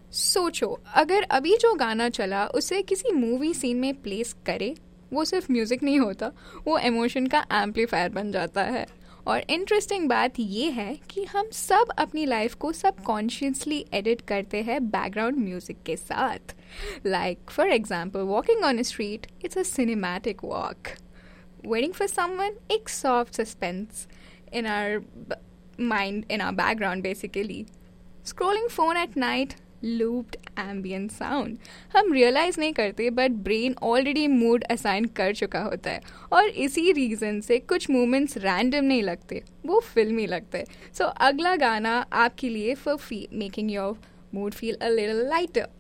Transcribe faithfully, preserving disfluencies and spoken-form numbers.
सोचो, अगर अभी जो गाना चला उसे किसी मूवी सीन में प्लेस करे, वो सिर्फ म्यूजिक नहीं होता, वो इमोशन का एम्पलीफायर बन जाता है। और इंटरेस्टिंग बात ये है कि हम सब अपनी लाइफ को सबकॉन्शियसली एडिट करते हैं बैकग्राउंड म्यूजिक के साथ। Like for example, walking on a street, it's a cinematic walk. Waiting for someone, एक soft suspense in our mind, in our background basically. Scrolling phone at night, looped ambient sound. हम realise नहीं करते but brain already mood assign कर चुका होता है, और इसी रीज़न से कुछ मोमेंट्स रैंडम नहीं लगते, वो फिल्मी लगते हैं। सो अगला गाना आपके लिए for making your mood feel a little lighter.